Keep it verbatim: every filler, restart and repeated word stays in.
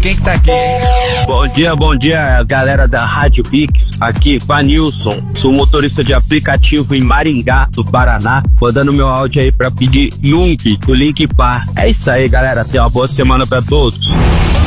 quem que tá aqui, hein? Bom dia, bom dia, galera da Rádio Pix. Aqui, Vanilson. Sou motorista de aplicativo em Maringá, do Paraná. Mandando meu áudio aí pra pedir Jung, do Link Park. É isso aí, galera. Tenha uma boa semana pra todos.